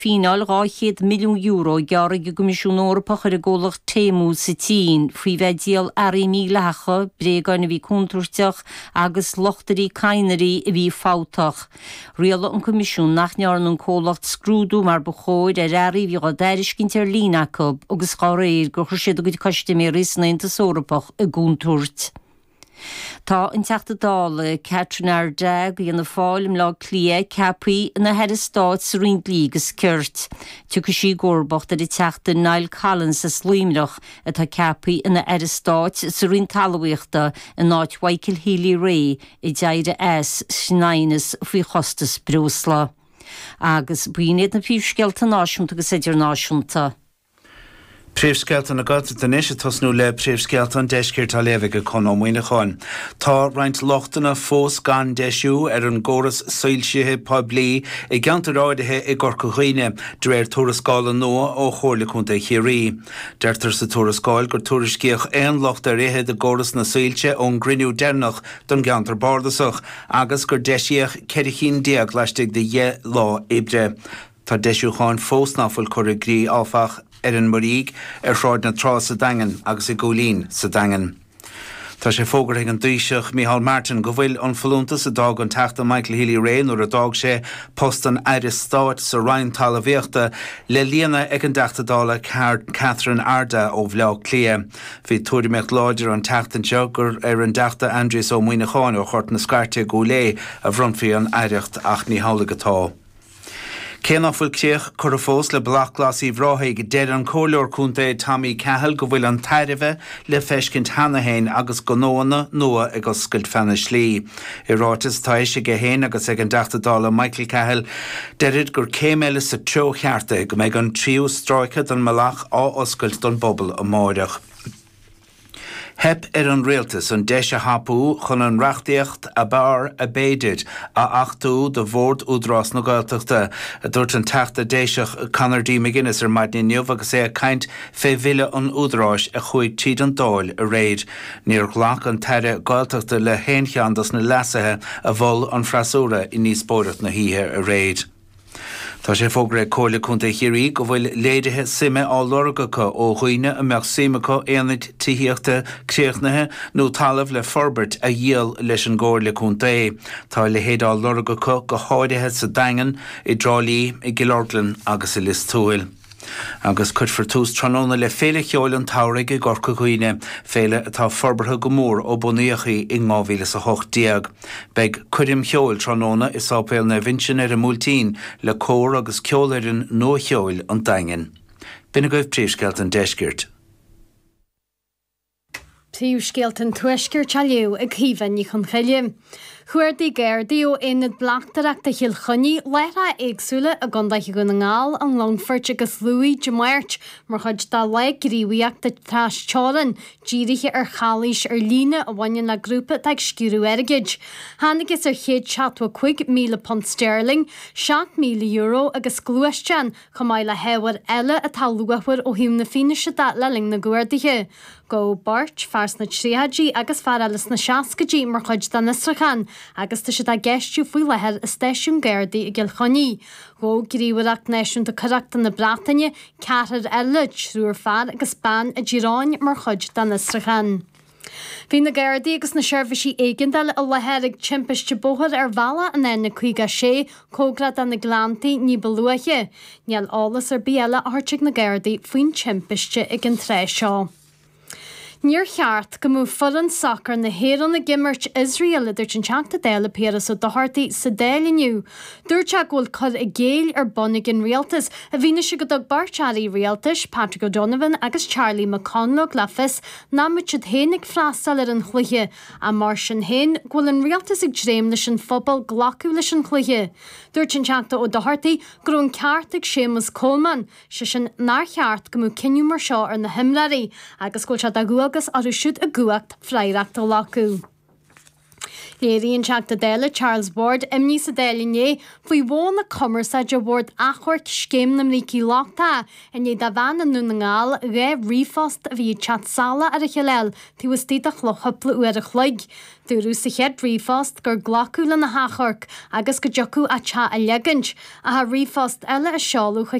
Fíneáil €200 milliún gearra go Comisiún Eorpach ar a ggólach téimú sa tín, faoi bheith díal airí mí lecha, bréagain a bhí cúntúirteach agus lochtarí caineirí a bhí fáutach. Riala an Comisiún nach nearan an cólacht scrúdú mar bachóid ar airí bhí a deiriscint ar línacob agus cháréir gur chuir siad a go costiméris na Intas Eorpach a gúntúirt. Tá an teachta dála Catherine Ardagh í na fáilim lá clia cepaí na head stáit sa rion lígus cirt. Tu go sí górbacht ar i teachta Niall Collins sa slíimreach atá cepaí na head stáit sa rion talhaíochta in náit Michael Healy Ray I deire snáinas faoi chostas Brúsla. Agus buinéad na príomhscealta náisiúnta agus idir náisiúnta. Príomhscealta na gata den isise tosnú le príomhscealta an deiscirt a leibh go conómhaoine chun. Tá roinnt lochtana fós gan deisiú ar an ggóras saoilsithe poblí I gceantar áirithe I gCorcaigh de réir tuarascála nua ó chomhlachuanta Chiarí. Deirtar sa tuarascáil gur tuairiscíoch aon locht ar réithe de ggóras na saoilte ón grinniú dernach don gceantar bardasach agus gur deisiíoch 45 leistigh de dhé lá ibre. Tá deisiú cháin fós náfuil chuir grí áfach ar an maríg ar shráid na trá sa dagan agus I gólín sa dagan. Tá sé fógur ag an dúiseach Micheál Martin go bhfuil an fallúntas a dag an teachta Michael Healy Ray nuair a dag sé post an Irish Stáit sa Ryan talmhaíochta le líana ag an deachtadála Catherine Arda ó bhleá clia. Bhí tuairimíocht láidir an teachtanseo gur ar an deachta Andreas ó Muoinecháin ó chuirt na scairte go lé a bhronfaí an éireacht ach ní hála atá. Cén áfuil céach chur a fós le blachglasí bhráthaigh go deir an cóleor cúnta Tommy Cahill go bhfuil an tairibhe le feiscint Hanahéin agus go nóna nua ag oscailt fena slí. I rátas tá éise go héin agus ag an deachtadála Michael Cahill deirid gur céimeile sa treo chearta go méid an tríú stráice don malach á oscailt don bobal a máireach. Hep ar an réaltas an deise hapú chun an reachtaíocht a bar a béidir a achtú de bhórd údrás na Gaeltachta a dúirt an teachta déiseach Conor McGuinness ar maidin nniuh agus é a caint fé bhile an údráis a chuid tíd an dáil a réid. Níor ghlach an teire Gaeltachta le héincheandas na leasathe a bhol an freasúra I níos bóireacht na híthe a réid. Tá sé fógra cólachuanta Chiarí go bhfuil léirithe sime á lorgacha ó chuoine a meach simacha éanaid tííochta créachnathe nó talamh le forbert a dhéal leis an ggóirlachuanta é. Tá le héad á lorgacha go háirithe sa dagan I drálí I Gilorglan agus I Listúil. Agus chud tús tróna le féle cheol an táraigh I gCorcaigh féle atá forbartha go mór ó bunaíochaí I 2008. Beg chuidim cheol tróna is ápéil na vinsin ar a múltín le cór agus ceolairin nó cheol an daingen. Bina goibh príomhscealt an deiscirt. Príomhscealt an tuaiscirt a leú ag híomhann ní chun chaile. Chuirdaí Gardaí ó inad blachtarach de chiil chuní leitha éagsúla a gandaiche go na ngáil an Longford agus Louis de Mairt mar chuid dá le gríomhaíocht de tras teálan dírithe ar chalís ar lína a bhaine na grúpa ag sciúrú airgid. Hánagus ar chéad 75 míle pond sterling, €7,000 agus glúistean chumáid le heabhar eile atá luachhar ó hiúm na fíneise leling na Guardaithe. Go Bart fars na tríhadí agus faralas na seacadí mar chuid dan Nisrachan agus tá si a geistú faoi lethir is Stáisiún Gardaí I Gilchoní. Go gríomhaach náisiúnta carachta na Brataine ceathar eile trúr fear agus ban a ddíráin mar chuid dan Nisrachan. Bhí na Gardaí agus na seirbhísí éigindal a lethir ag timpiste bóthar ar bhela an na 56 cógrad an na Glantaí ní beluaithe. Níl álas ar bíala a thuirteach na Gardaí faoin timpiste ag an tréis seo. Níor cheart go mú foran soccer na héan na gimmert Israel idir an teachta déile péras ó dohartaí sa déiliniu. Dúirte ghfuil chud I géal ar bonnig in rialtas a bhíne si go dog bartearí rialtas Patrick O'Donovan agus Charlie McConlough lefis ná muid siad hénig freastal ar an chluiche a mar sin hen ghfuil an rialtas ag dréim leis an phobal glacu leis an chluiche. Dúirt an teachta ó dohartaí gur an ceart ag Seamus Coleman si sin nar cheart go mú cinniú mar seo ar na himlaí agus ghfuil siad a agus arú siúd a guacht freireacht a lacu. Léiríonn teachta déile Charles Board imní sa déilinné faoi bhna commerce de bhd achhairt scéim na mlící láchta in é da bhena nu na ngáil ré rifost a bhí chat sala ar a cheléil tí was tí a chlochapla uair a chluig. Dúrú sa chead rifost gur ghlacúla na hachorc agus go jocu a cha a legant a ha rifost eile a seáú